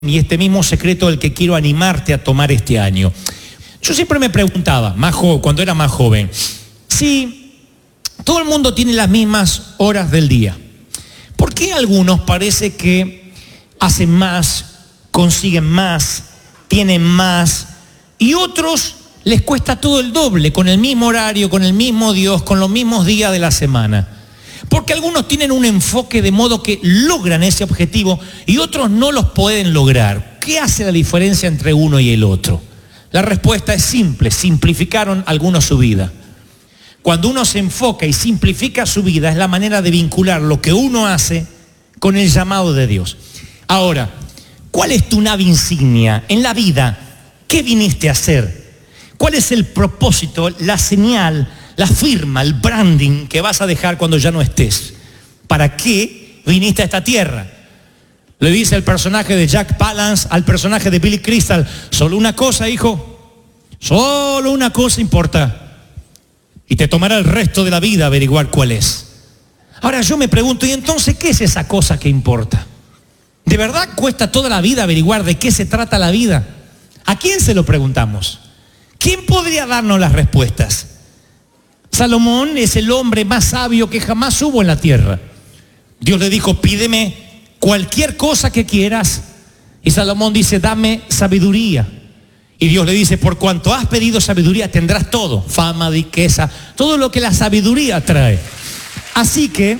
Y este mismo secreto es el que quiero animarte a tomar este año. Yo siempre me preguntaba, cuando era más joven, si todo el mundo tiene las mismas horas del día, ¿por qué algunos parece que hacen más, consiguen más, tienen más, y otros les cuesta todo el doble, con el mismo horario, con el mismo Dios, con los mismos días de la semana? Porque algunos tienen un enfoque de modo que logran ese objetivo y otros no los pueden lograr. ¿Qué hace la diferencia entre uno y el otro? La respuesta es simple: simplificaron algunos su vida. Cuando uno se enfoca y simplifica su vida, es la manera de vincular lo que uno hace con el llamado de Dios. Ahora, ¿cuál es tu nave insignia en la vida? ¿Qué viniste a hacer? ¿Cuál es el propósito, la señal, la firma, el branding que vas a dejar cuando ya no estés? ¿Para qué viniste a esta tierra? Le dice el personaje de Jack Palance al personaje de Billy Crystal: solo una cosa, hijo, solo una cosa importa, y te tomará el resto de la vida averiguar cuál es. Ahora yo me pregunto, ¿y entonces qué es esa cosa que importa? ¿De verdad cuesta toda la vida averiguar de qué se trata la vida? ¿A quién se lo preguntamos? ¿Quién podría darnos las respuestas? Salomón es el hombre más sabio que jamás hubo en la tierra. Dios le dijo: pídeme cualquier cosa que quieras. Y Salomón dice: dame sabiduría. Y Dios le dice: por cuanto has pedido sabiduría, tendrás todo: fama, riqueza, todo lo que la sabiduría trae. Así que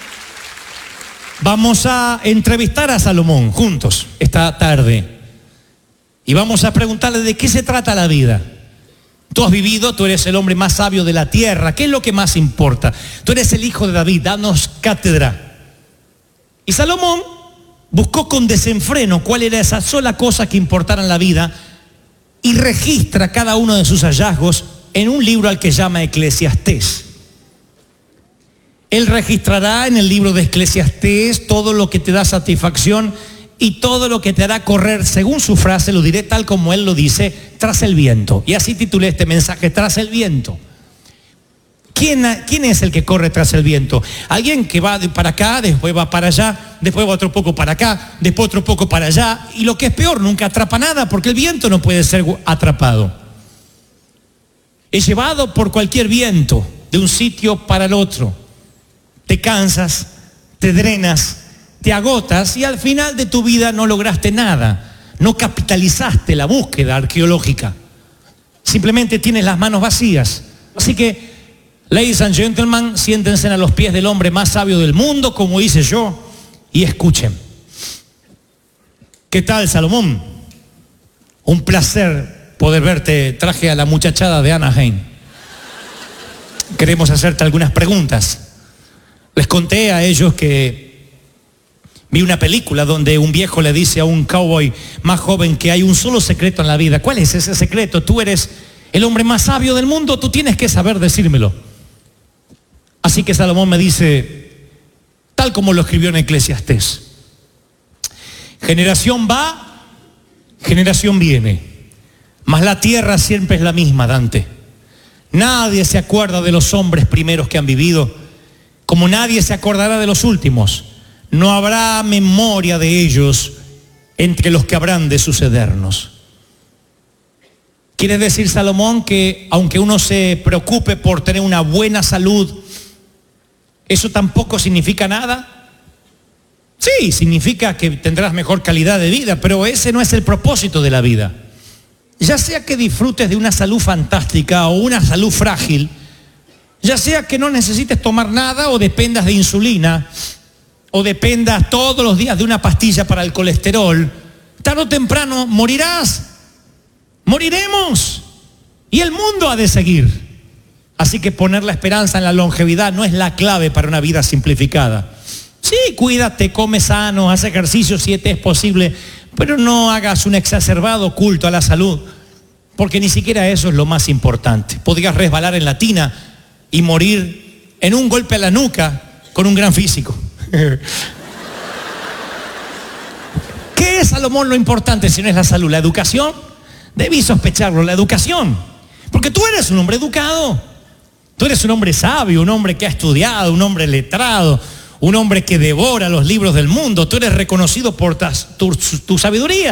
vamos a entrevistar a Salomón juntos esta tarde. Y vamos a preguntarle de qué se trata la vida. Tú has vivido, tú eres el hombre más sabio de la tierra. ¿Qué es lo que más importa? Tú eres el hijo de David, danos cátedra. Y Salomón buscó con desenfreno cuál era esa sola cosa que importara en la vida y registra cada uno de sus hallazgos en un libro al que llama Eclesiastés. Él registrará en el libro de Eclesiastés todo lo que te da satisfacción y todo lo que te hará correr, según su frase, lo diré tal como él lo dice, tras el viento. Y así titulé este mensaje: tras el viento. ¿Quién es el que corre tras el viento? Alguien que va para acá, después va para allá, después va otro poco para acá, después otro poco para allá, y lo que es peor, nunca atrapa nada, porque el viento no puede ser atrapado. Es llevado por cualquier viento, de un sitio para el otro. Te cansas, te drenas, te agotas y al final de tu vida no lograste nada. No capitalizaste la búsqueda arqueológica. Simplemente tienes las manos vacías. Así que, ladies and gentlemen, siéntense a los pies del hombre más sabio del mundo, como hice yo, y escuchen. ¿Qué tal, Salomón? Un placer poder verte. Traje a la muchachada de Anaheim. Queremos hacerte algunas preguntas. Les conté a ellos que vi una película donde un viejo le dice a un cowboy más joven que hay un solo secreto en la vida. ¿Cuál es ese secreto? Tú eres el hombre más sabio del mundo, tú tienes que saber decírmelo. Así que Salomón me dice, tal como lo escribió en Eclesiastés: generación va, generación viene, mas la tierra siempre es la misma, Dante. Nadie se acuerda de los hombres primeros que han vivido, como nadie se acordará de los últimos. No habrá memoria de ellos entre los que habrán de sucedernos. ¿Quiere decir Salomón que aunque uno se preocupe por tener una buena salud, eso tampoco significa nada? Sí, significa que tendrás mejor calidad de vida, pero ese no es el propósito de la vida. Ya sea que disfrutes de una salud fantástica o una salud frágil, ya sea que no necesites tomar nada o dependas de insulina, o dependas todos los días de una pastilla para el colesterol, tarde o temprano morirás, moriremos, y el mundo ha de seguir. Así que poner la esperanza en la longevidad no es la clave para una vida simplificada. Sí, cuídate, come sano, haz ejercicio si te es posible, pero no hagas un exacerbado culto a la salud, porque ni siquiera eso es lo más importante. Podrías resbalar en la tina y morir en un golpe a la nuca con un gran físico. ¿Qué es, Salomón, lo importante si no es la salud? ¿La educación? Debí sospecharlo, la educación. Porque tú eres un hombre educado. Tú eres un hombre sabio, un hombre que ha estudiado, un hombre letrado, un hombre que devora los libros del mundo. Tú eres reconocido por tu sabiduría.